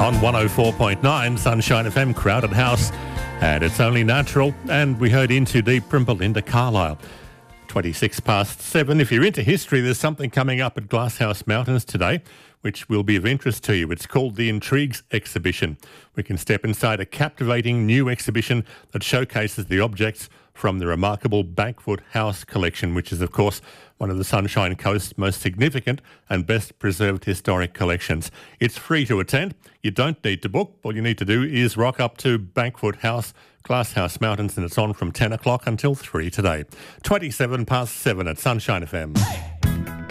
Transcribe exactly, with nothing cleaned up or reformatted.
On one oh four point nine Sunshine F M, Crowded House, and It's Only Natural, and we heard Into Deep from Belinda Carlisle. twenty-six past seven. If you're into history, there's something coming up at Glasshouse Mountains today which will be of interest to you. It's called the Intrigues Exhibition. We can step inside a captivating new exhibition that showcases the objects from the remarkable Bankfoot House collection, which is, of course, one of the Sunshine Coast's most significant and best preserved historic collections. It's free to attend. You don't need to book. All you need to do is rock up to Bankfoot House, Glasshouse Mountains, and it's on from ten o'clock until three today. twenty-seven past seven at Sunshine F M.